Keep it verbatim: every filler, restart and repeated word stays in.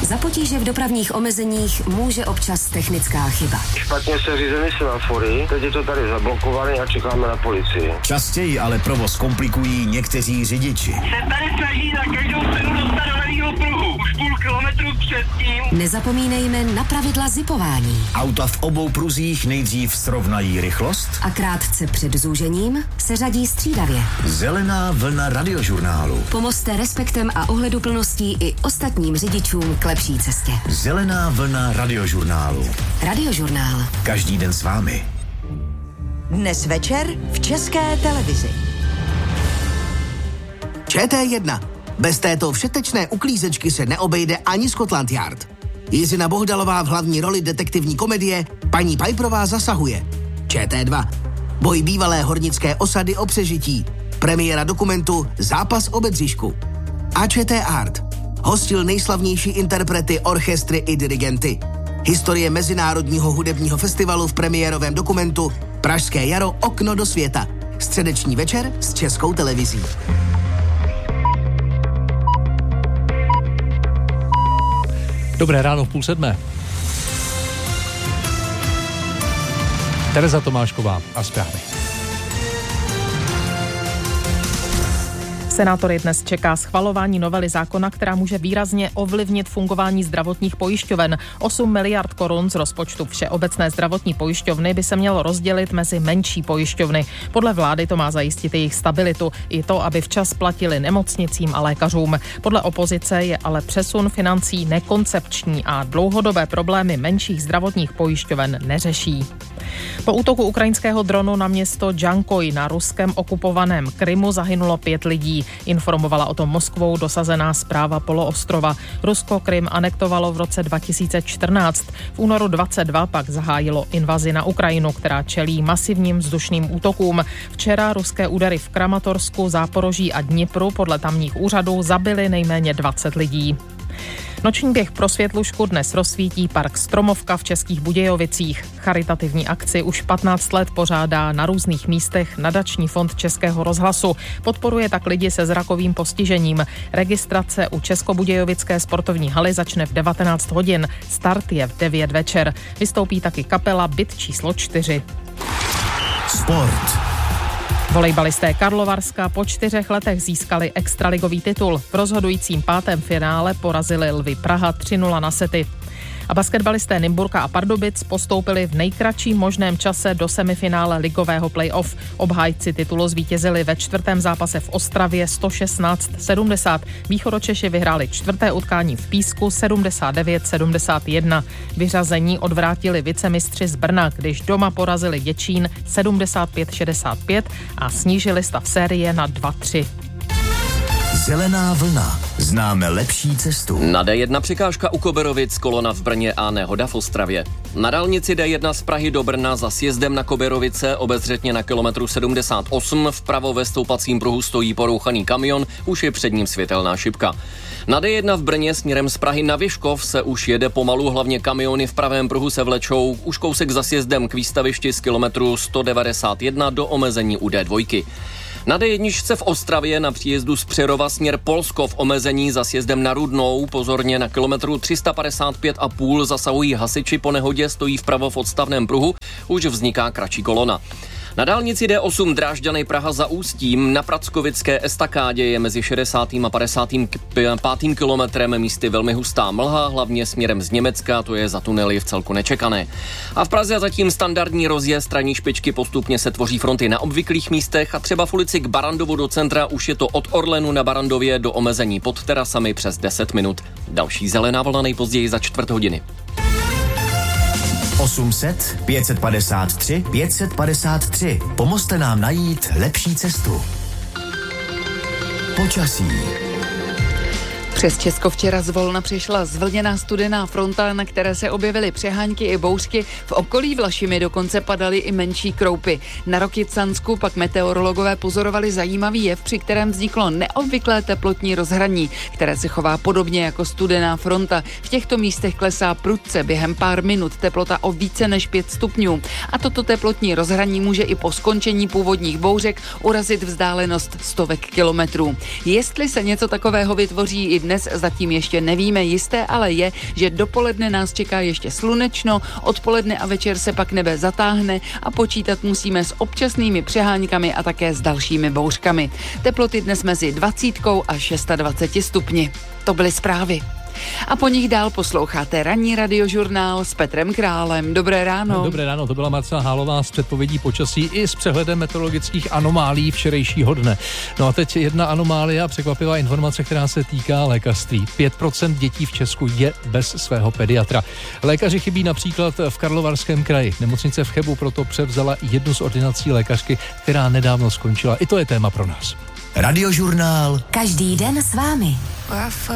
Za potíže v dopravních omezeních může občas technická chyba. Špatně se řízeny semafory, teď je to tady zablokované a čekáme na policii. Častěji ale provoz komplikují někteří řidiči. Se tady snaží na každou cenu dostat do levýho pruhu. Už půl kilometru před tím. Nezapomínejme na pravidla zipování. Auta v obou pruzích nejdřív srovnají rychlost A krátce před zúžením se řadí střídavě. Zelená vlna radiožurnálu. Pomozte respektem a ohleduplností i ostatním řidičům k lepší cestě. Zelená vlna radiožurnálu. Radiožurnál. Každý den s vámi. Dnes večer v České televizi. Č T jedna. Bez této všetečné uklízečky se neobejde ani Scotland Yard. Jiřina Bohdalová v hlavní roli detektivní komedie Paní Piperová zasahuje. Č T dva. Boj bývalé hornické osady o přežití. Premiéra dokumentu Zápas o Bedřišku. A Č T Art. Hostil nejslavnější interprety, orchestry i dirigenty. Historie Mezinárodního hudebního festivalu v premiérovém dokumentu Pražské jaro – okno do světa. Středeční večer s Českou televizí. Dobré ráno v půl sedmé. Tereza Tomášková a zprávy. Senátory dnes čeká schvalování novely zákona, která může výrazně ovlivnit fungování zdravotních pojišťoven. osm miliard korun z rozpočtu Všeobecné zdravotní pojišťovny by se mělo rozdělit mezi menší pojišťovny. Podle vlády to má zajistit jejich stabilitu i to, aby včas platili nemocnicím a lékařům. Podle opozice je ale přesun financí nekoncepční a dlouhodobé problémy menších zdravotních pojišťoven neřeší. Po útoku ukrajinského dronu na město Džankoj na ruskem okupovaném Krymu zahynulo pět lidí. Informovala o tom Moskvou dosazená správa poloostrova. Rusko Krym anektovalo v roce dva tisíce čtrnáct. V únoru dvacet dva pak zahájilo invazi na Ukrajinu, která čelí masivním vzdušným útokům. Včera ruské údery v Kramatorsku, Záporoží a Dnipru podle tamních úřadů zabily nejméně dvacet lidí. Noční běh pro Světlušku dnes rozsvítí park Stromovka v Českých Budějovicích. Charitativní akci už patnáct let pořádá na různých místech Nadační fond Českého rozhlasu. Podporuje tak lidi se zrakovým postižením. Registrace u Českobudějovické sportovní haly začne v devatenáct hodin. Start je v devět večer. Vystoupí taky kapela Byt číslo čtyři. Sport. Volejbalisté Karlovarska po čtyřech letech získali extraligový titul. V rozhodujícím pátém finále porazili Lvy Praha tři nula na sety. A basketbalisté Nymburka a Pardubic postoupili v nejkratším možném čase do semifinále ligového play-off. Obhájci titulu zvítězili ve čtvrtém zápase v Ostravě sto šestnáct sedmdesát. Východočeši vyhráli čtvrté utkání v Písku sedmdesát devět sedmdesát jedna. Vyřazení odvrátili vicemistři z Brna, když doma porazili Děčín sedmdesát pět šedesát pět a snížili stav série na dva tři. Zelená vlna. Známe lepší cestu. Na D jedna překážka u Koberovic, kolona v Brně a nehoda v Ostravě. Na dálnici D jedna z Prahy do Brna za sjezdem na Koberovice, obezřetně na kilometru sedmdesát osm, vpravo ve stoupacím pruhu stojí porouchaný kamion, už je před ním světelná šipka. Na D jedna v Brně směrem z Prahy na Vyškov se už jede pomalu, hlavně kamiony v pravém pruhu se vlečou, už kousek za sjezdem k výstavišti z kilometru sto devadesát jedna do omezení u D dva. Na D jedna v Ostravě na příjezdu z Přerova směr Polsko v omezení za sjezdem na Rudnou, pozorně na kilometru tři sta padesát pět a půl zasahují hasiči, po nehodě stojí vpravo v odstavném pruhu, už vzniká kratší kolona. Na dálnici D osm Drážďany Praha za Ústím na Prackovické estakádě je mezi šedesátým a padesátým pátým kilometrem místy velmi hustá mlha, hlavně směrem z Německa, to je za tunely v celku nečekané. A v Praze zatím standardní rozjezd, ranní špičky, postupně se tvoří fronty na obvyklých místech a třeba v ulici k Barandovu do centra už je to od Orlenu na Barandově do omezení pod terasami přes deset minut. Další zelená vlna nejpozději za čtvrt hodiny. osm set pět set padesát tři pět set padesát tři. Pomozte nám najít lepší cestu. Počasí. Přes Česko včera zvolna přišla zvlněná studená fronta, na které se objevily přehánky i bouřky. V okolí Vlašimi dokonce padaly i menší kroupy. Na Rokycansku pak meteorologové pozorovali zajímavý jev, při kterém vzniklo neobvyklé teplotní rozhraní, které se chová podobně jako studená fronta. V těchto místech klesá prudce během pár minut teplota o více než pět stupňů. A toto teplotní rozhraní může i po skončení původních bouřek urazit vzdálenost stovek kilometrů. Jestli se něco takového vytvoří i dnes dnes zatím ještě nevíme. Jisté ale je, že dopoledne nás čeká ještě slunečno, odpoledne a večer se pak nebe zatáhne a počítat musíme s občasnými přeháňkami a také s dalšími bouřkami. Teploty dnes mezi dvacítkou a dvaceti šesti stupni. To byly zprávy. A po nich dál posloucháte ranní radiožurnál s Petrem Králem. Dobré ráno. Dobré ráno, to byla Marcela Hálová s předpovědí počasí i s přehledem meteorologických anomálí včerejšího dne. No a teď jedna anomálie a překvapivá informace, která se týká lékařství. pět procent dětí v Česku je bez svého pediatra. Lékaři chybí například v Karlovarském kraji. Nemocnice v Chebu proto převzala jednu z ordinací lékařky, která nedávno skončila. I to je téma pro nás. Radiožurnál. Každý den s vámi.